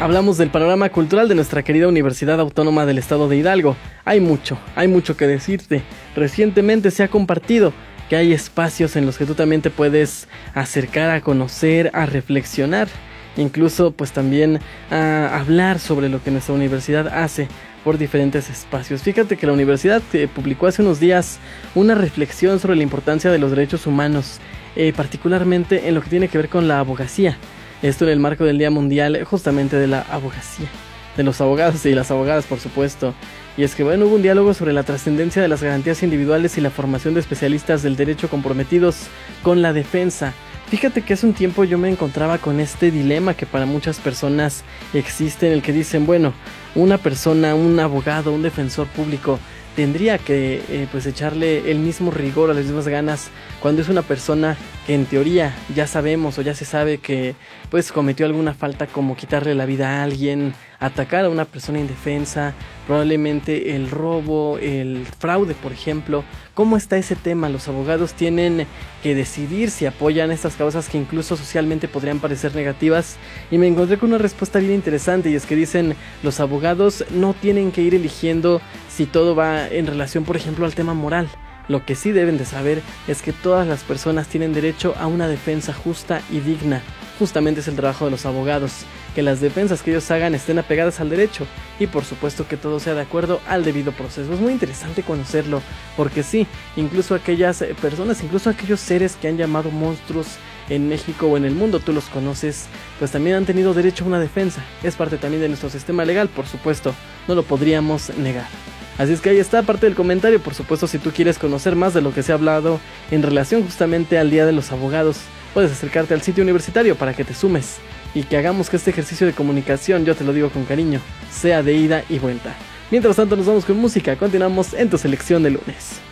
hablamos del panorama cultural de nuestra querida Universidad Autónoma del Estado de Hidalgo. Hay mucho que decirte. Recientemente se ha compartido que hay espacios en los que tú también te puedes acercar a conocer, a reflexionar, incluso pues también a hablar sobre lo que nuestra universidad hace por diferentes espacios. Fíjate que la universidad publicó hace unos días una reflexión sobre la importancia de los derechos humanos, particularmente en lo que tiene que ver con la abogacía. Esto en el marco del Día Mundial justamente de la abogacía, de los abogados y las abogadas, por supuesto. Y es que bueno, hubo un diálogo sobre la trascendencia de las garantías individuales y la formación de especialistas del derecho comprometidos con la defensa. Fíjate que hace un tiempo yo me encontraba con este dilema que para muchas personas existe, en el que dicen, bueno, una persona, un abogado, un defensor público tendría que pues echarle el mismo rigor, a las mismas ganas, cuando es una persona que en teoría ya sabemos o ya se sabe que pues cometió alguna falta, como quitarle la vida a alguien, atacar a una persona indefensa, probablemente el robo, el fraude, por ejemplo. ¿Cómo está ese tema? Los abogados tienen que decidir si apoyan estas causas que incluso socialmente podrían parecer negativas, y me encontré con una respuesta bien interesante, y es que dicen, los abogados no tienen que ir eligiendo si todo va en relación, por ejemplo, al tema moral. Lo que sí deben de saber es que todas las personas tienen derecho a una defensa justa y digna. Justamente es el trabajo de los abogados, que las defensas que ellos hagan estén apegadas al derecho, y por supuesto que todo sea de acuerdo al debido proceso. Es muy interesante conocerlo, porque sí, incluso aquellas personas, incluso aquellos seres que han llamado monstruos en México o en el mundo, tú los conoces, pues también han tenido derecho a una defensa. Es parte también de nuestro sistema legal, por supuesto, no lo podríamos negar. Así es que ahí está parte del comentario. Por supuesto, si tú quieres conocer más de lo que se ha hablado en relación justamente al Día de los Abogados, puedes acercarte al sitio universitario para que te sumes y que hagamos que este ejercicio de comunicación, yo te lo digo con cariño, sea de ida y vuelta. Mientras tanto, nos vamos con música. Continuamos en tu selección de lunes.